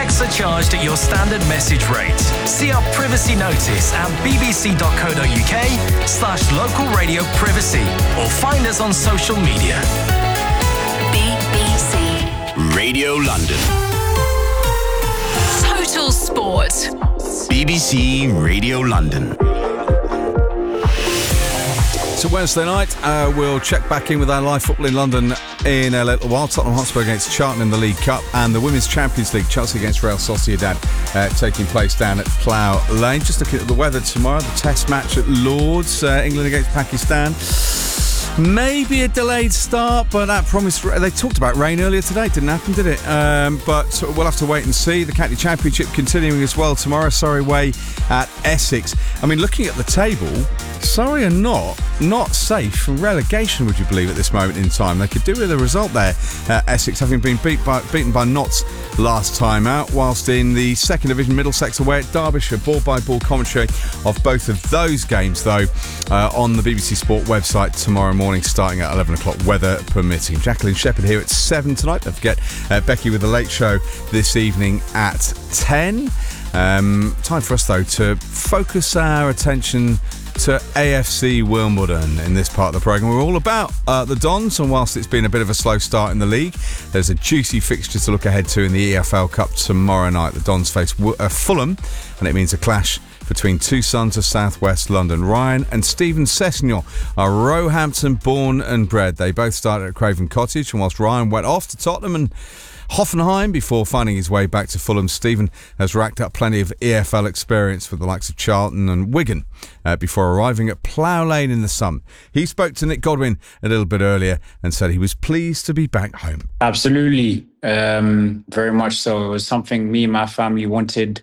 are charged at your standard message rate. See our privacy notice at bbc.co.uk/local radio privacy or find us on social media. BBC Radio London. Total Sport. BBC Radio London. So Wednesday night, we'll check back in with our live football in London in a little while. Tottenham Hotspur against Charlton in the League Cup, and the Women's Champions League, Chelsea against Real Sociedad, taking place down at Plough Lane. Just looking at the weather tomorrow, the Test match at Lords, England against Pakistan. Maybe a delayed start, but that promised. They talked about rain earlier today. Didn't happen, did it? But we'll have to wait and see. The County Championship continuing as well tomorrow. Surrey away at Essex. I mean, looking at the table, Surrey are not safe from relegation, would you believe, at this moment in time. They could do with a result there. Essex having been beaten by Notts last time out, whilst in the second division, Middlesex away at Derbyshire. Ball-by-ball commentary of both of those games, though, on the BBC Sport website tomorrow morning, starting at 11 o'clock, weather permitting. Jacqueline Shepherd here at 7 tonight. Don't forget Becky with the Late Show this evening at 10. Time for us, though, to focus our attention to AFC Wimbledon in this part of the programme. We're all about the Dons, and whilst it's been a bit of a slow start in the league, there's a juicy fixture to look ahead to in the EFL Cup tomorrow night. The Dons face Fulham, and it means a clash between two sons of southwest London. Ryan and Stephen Sessegnon are Roehampton born and bred. They both started at Craven Cottage, and whilst Ryan went off to Tottenham and Hoffenheim before finding his way back to Fulham, Stephen has racked up plenty of EFL experience with the likes of Charlton and Wigan before arriving at Plough Lane in the sun. He spoke to Nick Godwin a little bit earlier and said he was pleased to be back home. Absolutely. Very much so. It was something me and my family wanted.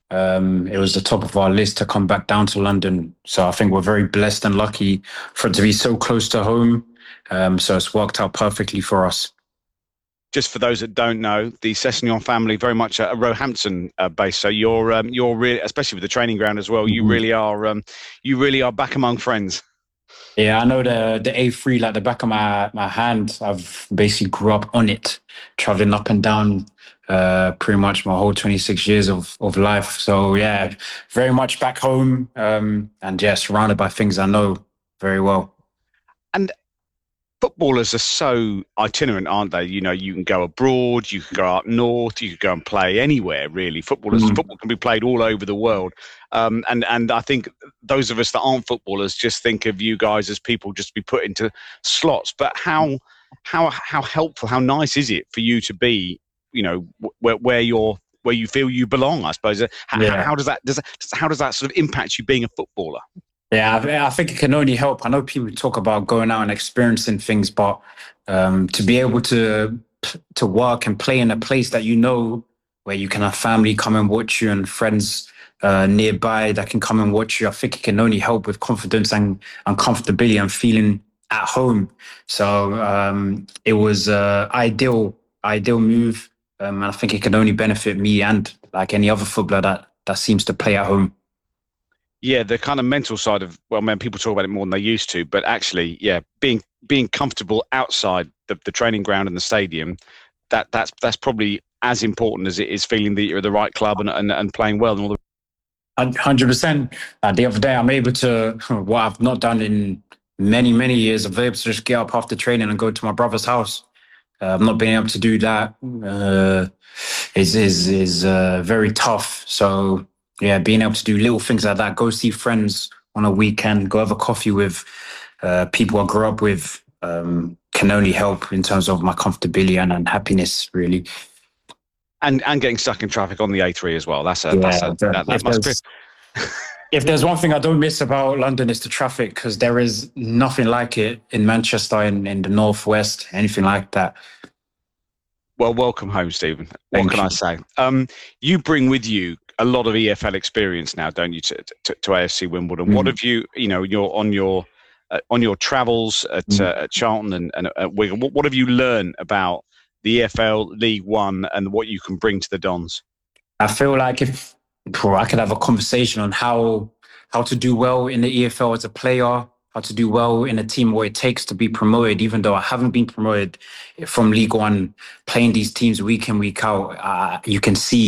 It was the top of our list to come back down to London. So I think we're very blessed and lucky for it to be so close to home. So it's worked out perfectly for us. Just for those that don't know, the Sessegnon family very much a Roehampton base. So you're really, especially with the training ground as well, you really are back among friends. Yeah, I know the A3 like the back of my hand. I've basically grew up on it, traveling up and down pretty much my whole 26 years of life. So yeah, very much back home, and yeah, surrounded by things I know very well. And footballers are so itinerant, aren't they? You know, you can go abroad, you can go up north, you can go and play anywhere, really. Football can be played all over the world. And I think those of us that aren't footballers just think of you guys as people just to be put into slots. But how helpful, how nice is it for you to be, you know, where you feel you belong, I suppose? How does that sort of impact you being a footballer? Yeah, I think it can only help. I know people talk about going out and experiencing things, but to be able to work and play in a place that you know, where you can have family come and watch you and friends nearby that can come and watch you, I think it can only help with confidence and comfortability and feeling at home. So it was an ideal move, and I think it can only benefit me and like any other footballer that seems to play at home. Yeah, the kind of mental side of, well, man, people talk about it more than they used to, but actually, yeah, being comfortable outside the training ground and the stadium, that's probably as important as it is feeling that you're at the right club and playing well and all the. 100%. The other day, I'm able to, what I've not done in many, many years, I'm able to just get up after training and go to my brother's house. I'm not being able to do that is very tough. So. Yeah, being able to do little things like that, go see friends on a weekend, go have a coffee with people I grew up with, can only help in terms of my comfortability and happiness, really. And getting stuck in traffic on the A3 as well. That must be. If there's one thing I don't miss about London, it's the traffic, because there is nothing like it in Manchester, in the northwest, anything like that. Well, welcome home, Stephen. What can I say? You bring with you a lot of EFL experience now, don't you, to AFC Wimbledon? What have you, you're on your travels at Charlton and at Wigan, what have you learned about the EFL, League One, and what you can bring to the Dons? I feel like if I could have a conversation on how to do well in the EFL as a player, how to do well in a team, what it takes to be promoted, even though I haven't been promoted from League One, playing these teams week in, week out, you can see